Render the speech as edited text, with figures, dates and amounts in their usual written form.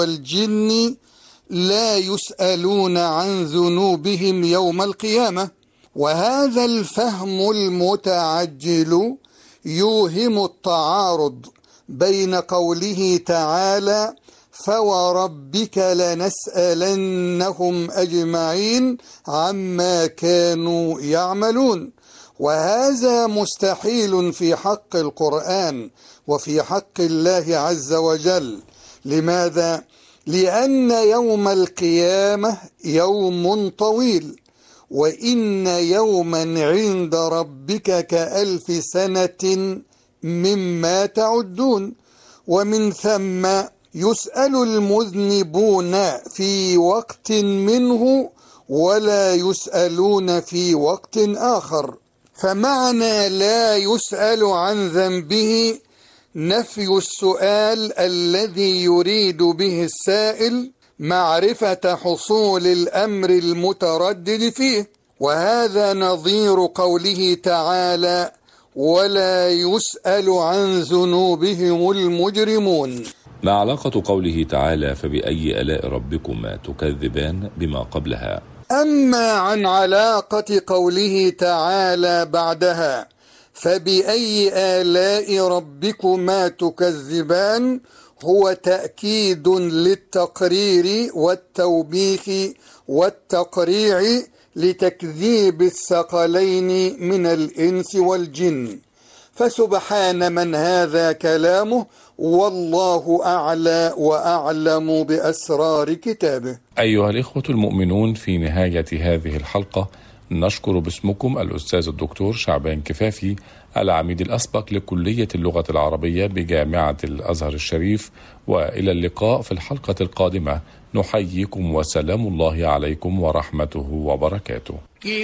والجن لا يسألون عن ذنوبهم يوم القيامة. وهذا الفهم المتعجل يوهم التعارض بين قوله تعالى فوربك لنسألنهم أجمعين عما كانوا يعملون، وهذا مستحيل في حق القرآن وفي حق الله عز وجل. لماذا؟ لأن يوم القيامة يوم طويل، وإن يوما عند ربك كألف سنة مما تعدون، ومن ثم يسأل المذنبون في وقت منه ولا يسألون في وقت آخر. فمعنى لا يسأل عن ذنبه نفي السؤال الذي يريد به السائل معرفة حصول الأمر المتردد فيه، وهذا نظير قوله تعالى ولا يسأل عن ذنوبهم المجرمون. ما علاقة قوله تعالى فبأي آلاء ربكما تكذبان بما قبلها؟ أما عن علاقة قوله تعالى بعدها فبأي آلاء ربكما تكذبان هو تأكيد للتقرير والتوبيخ والتقريع لتكذيب الثقلين من الإنس والجن، فسبحان من هذا كلامه، والله أعلى وأعلم بأسرار كتابه. أيها الإخوة المؤمنون، في نهاية هذه الحلقة نشكر باسمكم الأستاذ الدكتور شعبان كفافي، العميد الأسبق لكلية اللغة العربية بجامعة الأزهر الشريف، وإلى اللقاء في الحلقة القادمة. نحييكم وسلام الله عليكم ورحمته وبركاته.